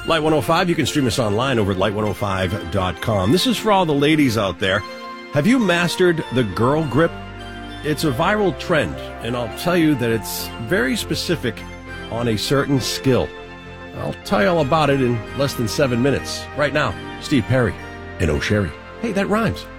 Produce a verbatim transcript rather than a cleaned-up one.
Light one oh five, you can stream us online over at light one oh five dot com. This is for all the ladies out there. Have you mastered the girl grip? It's a viral trend, and I'll tell you that it's very specific on a certain skill. I'll tell you all about it in less than seven minutes. Right now, Steve Perry and O'Sherry. Hey, that rhymes.